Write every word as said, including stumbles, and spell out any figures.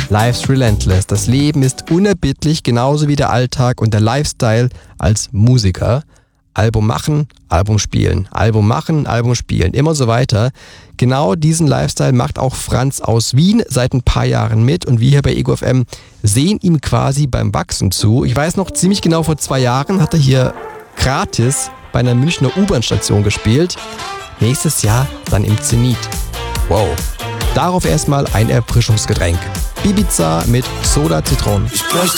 Life's relentless. Das Leben ist unerbittlich, genauso wie der Alltag und der Lifestyle als Musiker. Album machen, Album spielen, Album machen, Album spielen, immer so weiter. Genau diesen Lifestyle macht auch Franz aus Wien seit ein paar Jahren mit und wir hier bei Ego F M sehen ihm quasi beim Wachsen zu. Ich weiß noch ziemlich genau, vor zwei Jahren hat er hier gratis bei einer Münchner U-Bahn-Station gespielt. Nächstes Jahr dann im Zenit. Wow. Darauf erstmal ein Erfrischungsgetränk. Ibiza mit Soda Zitron. Ich bräuchte